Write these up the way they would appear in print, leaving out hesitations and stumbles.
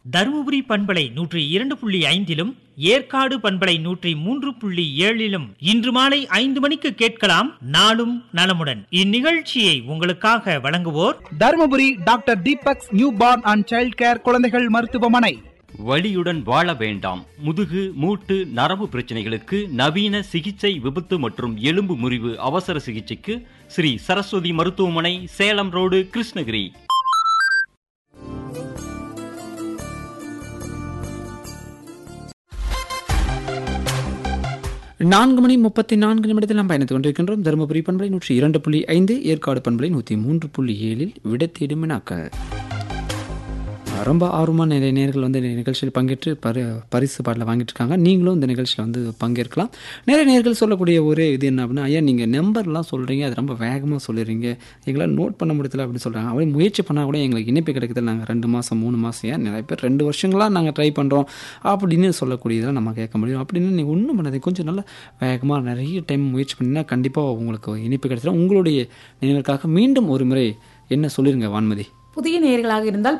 தருமபுரி பண்பலை 102.5 ஏற்காடு பண்பலை 103.7 இன்று மாலை 5 மணிக்கு கேட்கலாம் நாளும் நலமுடன். இந்நிகழ்ச்சியை உங்களுக்காக வழங்குவோர் Dharmapuri doctor Deepak's new born and child care குழந்தைகள் மருத்துவமனை. வலியுடன் வாழ வேண்டாம். முதுகு மூட்டு நரம்பு பிரச்சனைகளுக்கு நவீன சிகிச்சை, விபத்து மற்றும் எலும்பு முறிவு அவசர சிகிச்சைக்கு ஸ்ரீ சரஸ்வதி மருத்துவமனை, சேலம் ரோடு, கிருஷ்ணகிரி. நான்கு மணி 34 நிமிடத்தில் நாம் பயணித்துக் கொண்டிருக்கின்றோம். தருமபுரி பண்பலை 102.5, ஏற்காடு பண்பலை 103.7 விட தேடும் வினாக்கள். ரொம்ப ஆர்வமான நிறைய நேர்கள் வந்து இந்த நிகழ்ச்சியில் பங்கேற்று பரிசு பாடலை வாங்கிட்டு இருக்காங்க. நீங்களும் இந்த நிகழ்ச்சியில் வந்து பங்கேற்கலாம். நிறைய நேர்கள் சொல்லக்கூடிய ஒரே இது என்ன அப்படின்னா, ஐயா நீங்கள் நம்பர்லாம் சொல்கிறீங்க, அது ரொம்ப வேகமாக சொல்லிடுறீங்க, எங்களால் நோட் பண்ண முடியல அப்படின்னு சொல்கிறாங்க. அப்படியே முயற்சி பண்ணால் கூட எங்களுக்கு இணைப்பு கிடைக்குது, நாங்கள் 2 மாதம் 3 மாதம், ஏன் நிறைய பேர் 2 வருஷங்களாக நாங்கள் ட்ரை பண்ணுறோம் அப்படின்னு சொல்லக்கூடியதெல்லாம் நம்ம கேட்க முடியும். அப்படின்னு நீங்கள் ஒன்றும் பண்ணாது, கொஞ்சம் நல்லா வேகமாக நிறைய டைம் முயற்சி பண்ணிங்கன்னா கண்டிப்பாக உங்களுக்கு இணைப்பு கிடைச்சிடும். உங்களுடைய நினைவிற்காக மீண்டும் ஒரு முறை என்ன சொல்லிருங்க வான்மதி. புதிய நேயர்களாக இருந்தால்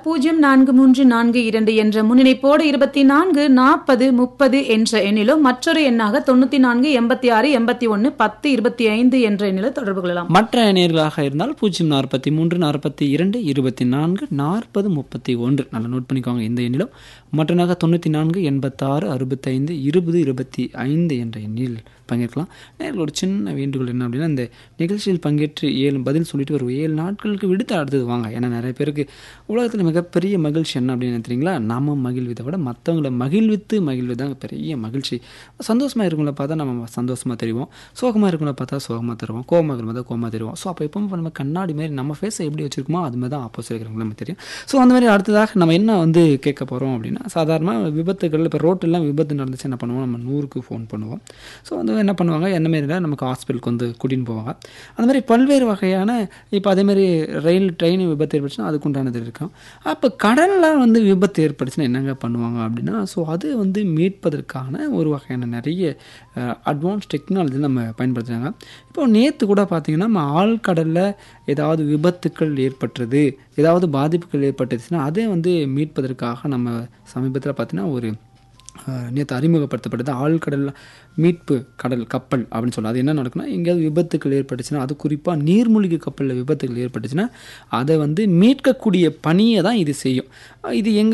043442 என்ற முன்னிணைப்போடு 24 40 30 என்ற எண்ணிலோ, மற்றொரு எண்ணாக 94 86 81 10 25 என்ற எண்ணிலோ தொடர்பு கொள்ளலாம். மற்ற நேயர்களாக இருந்தால் 043 42 24 40 31 நல்லா நோட் பண்ணிக்கோங்க இந்த எண்ணிலும். மற்றனாக 94 86 65 20 25 என்ற எண்ணில் பங்கேற்கலாம். நேர்களோட சின்ன வேண்டுகோள் என்ன அப்படின்னா, இந்த நிகழ்ச்சியில் பங்கேற்று 7 பதில் சொல்லிட்டு ஒரு 7 நாட்களுக்கு விடுத்து அடுத்தது வாங்க. ஏன்னா நிறைய பேருக்கு உலகத்தில் மிகப்பெரிய மகிழ்ச்சி என்ன அப்படின்னு நினைக்கிறீங்களா, நாம மகிழ்விதை விட மற்றவங்களை மகிழ்விதாங்க பெரிய மகிழ்ச்சி. சந்தோஷமாக இருக்கவங்கள பார்த்தா நம்ம சந்தோஷமாக தெரிவோம், சோகமாக இருக்கவங்கள பார்த்தா சோகமாக தருவோம், கோபமாக இருக்கிற கோபமாக தெரியும். ஸோ அப்போ எப்போ நம்ம கண்ணாடி மாதிரி நம்ம ஃபேஸை எப்படி வச்சுருக்கோமோ அது மாதிரி தான் ஆப்போசிட் இருக்கிறவங்களும் நமக்கு தெரியும். ஸோ அந்த மாதிரி அடுத்ததாக நம்ம என்ன வந்து கேட்க போகிறோம் அப்படின்னா, சாதாரணமாக விபத்துகள் இப்போ ரோட்டெல்லாம் விபத்து நடந்துச்சு என்ன பண்ணுவோம், நம்ம 100க்கு ஃபோன் பண்ணுவோம். ஸோ வந்து என்ன பண்ணுவாங்க, என்ன மாரி நமக்கு ஹாஸ்பிட்டலுக்கு வந்து கூட்டின்னு போவாங்க. அந்த மாதிரி பல்வேறு வகையான இப்போ அதேமாதிரி ரயில் ட்ரெயின் விபத்து ஏற்பட்டுச்சுன்னா அதுக்குண்டானது இருக்கும். அப்போ கடலில் வந்து விபத்து ஏற்பட்டுச்சுன்னா என்னங்க பண்ணுவாங்க அப்படின்னா, ஸோ அது வந்து மீட்பதற்கான ஒரு வகையான நிறைய அட்வான்ஸ் டெக்னாலஜி நம்ம பயன்படுத்துகிறாங்க. இப்போ நேற்று கூட பார்த்திங்கன்னா, நம்ம ஆழ்கடலில் ஏதாவது விபத்துக்கள் ஏற்பட்டுறது, ஏதாவது பாதிப்புகள் ஏற்பட்டுச்சுன்னா அதை வந்து மீட்பதற்காக நம்ம சமீபத்தில் பார்த்திங்கன்னா ஒரு நேற்று அறிமுகப்படுத்தப்பட்டது ஆழ்கடல் மீட்பு கடல் கப்பல் அப்படின்னு சொல்லலாம். அது என்ன நடக்குன்னா, எங்கேயாவது விபத்துக்கள் ஏற்பட்டுச்சுன்னா, அது குறிப்பாக நீர்மூழ்கி கப்பலில் விபத்துக்கள் ஏற்பட்டுச்சுன்னா அதை வந்து மீட்கக்கூடிய பணியை தான் இது செய்யும். இது எங்கே